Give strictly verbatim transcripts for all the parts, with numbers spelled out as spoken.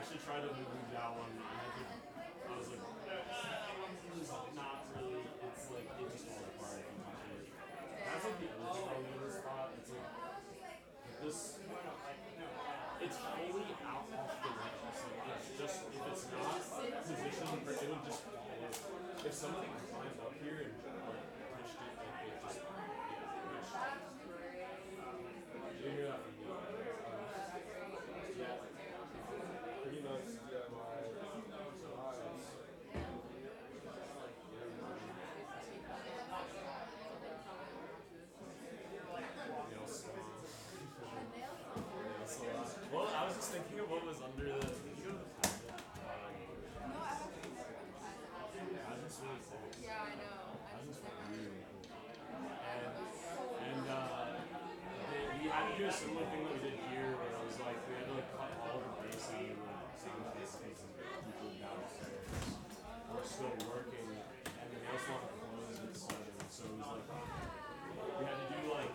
actually tried to move that one, and I think I was like, it's not really. It's like it just falls apart if you touch it. That's like the only problem with this spot. It's like this. It's fully out off the rails. Like it's just if it's not positioned, for, it would just fall. If somebody climbed up here and like pushed it, like it just yeah, you hear that from me. Yeah, pretty much. Yeah, my eyes. Well, I was just thinking of what was under the. Did you go to the cabinet? Um, Pageant's really cool. Yeah, I know. Pageant's really cool. And and uh, they, we had to do a similar thing that we did here, where it was like we had to like cut all of the bass out of the sound spaces because people downstairs were still working, and the nail salon closed at seven, so it was like we had to do like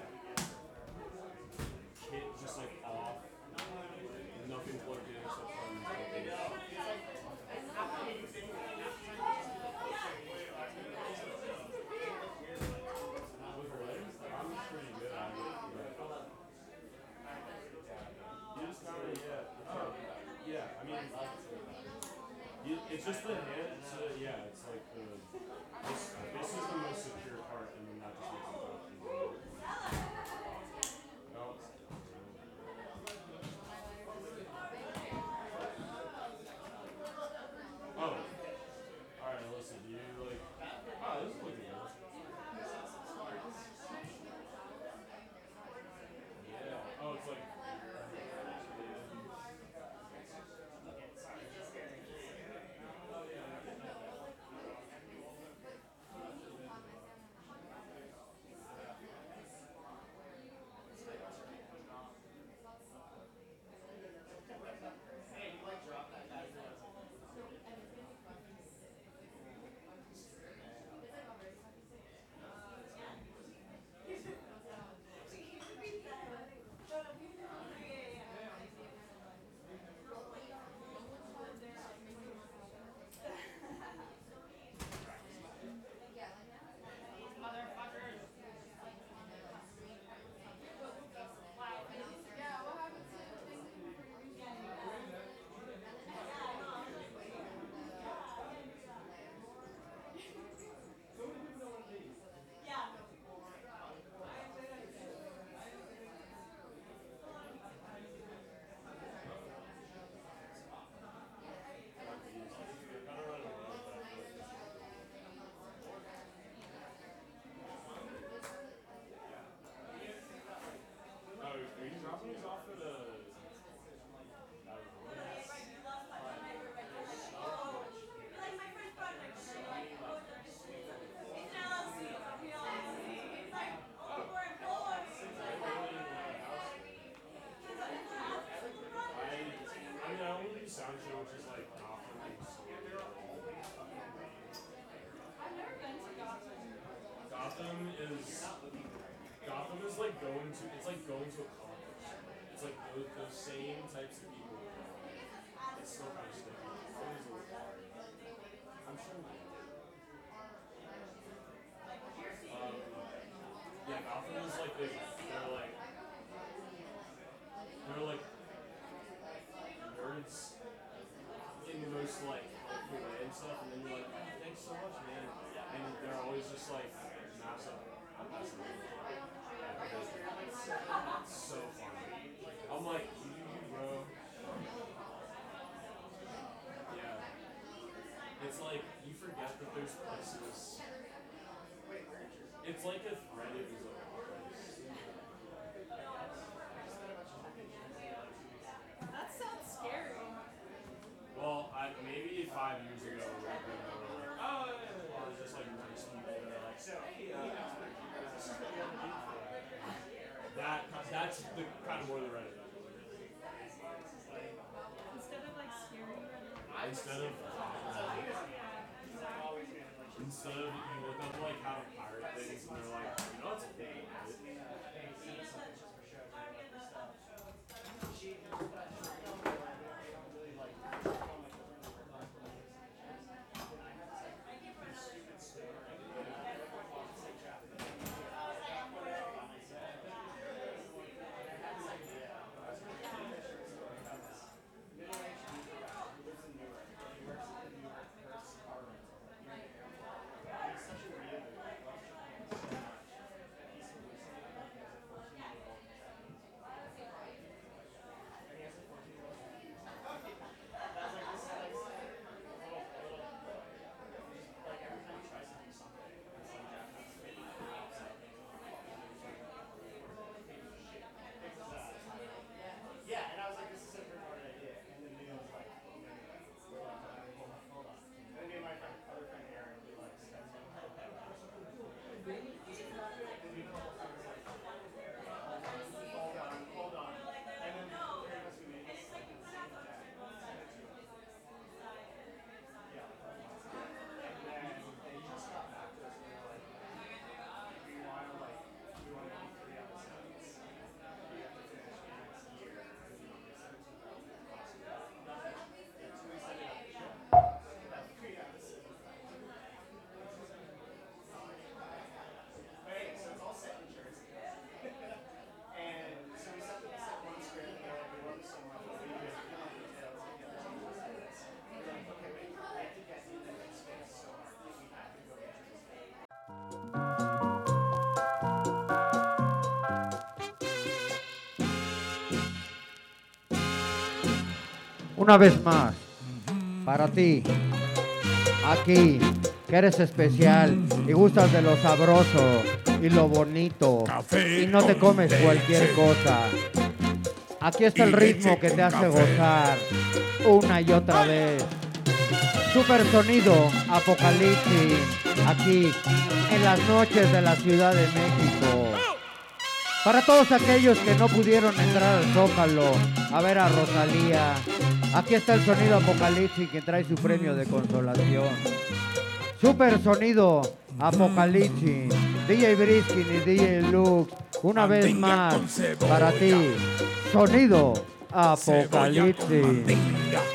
kit just like off, nothing plugged in except for the bass. Yeah, I mean, you, it's just the hand. It's uh, yeah, it's like the this, this is the most secure part, and then that just makes it go. No. Oh. All right. Listen. Do you like? Oh, this is looking good. Yeah. Oh, it's like. Oh, are you dropping these off at a? I mean, I only do sound show, which is like Gotham. Gotham is Gotham is like going to it's like going to a conference. It's like those, those same types of people. It's still kind of sticky. It is a little hard. I'm sure. Um, yeah, Gotham is like they, they're like they're like nerds in the most like helpful way and stuff, and then you're like, oh, thanks so much, man. And they're always just like massive. It's so funny. I'm like, bro. Yeah. It's like you forget that there's places. It's like if Reddit was a place. That sounds scary. Well, I, maybe five years ago, we were like, oh, yeah, yeah, yeah. It's just like nice people that are like, so, hey, uh, this is what you have to do for that. That, that's the kind of more the Reddit I believe. Instead of like scary Reddit. Instead of, instead of, you look up like how to pirate things, and they're like, you know, it's a thing, right? Una vez más, para ti, aquí, que eres especial y gustas de lo sabroso y lo bonito y no te comes cualquier cosa. Aquí está el ritmo que te hace gozar una y otra vez. Super sonido Apocalipsis, aquí en las noches de la Ciudad de México. Para todos aquellos que no pudieron entrar al Zócalo a ver a Rosalía, aquí está el sonido Apocalipsis que trae su premio de consolación. Super sonido Apocalipsis, D J Briskin y D J Lux, una vez más para ti, sonido Apocalipsis.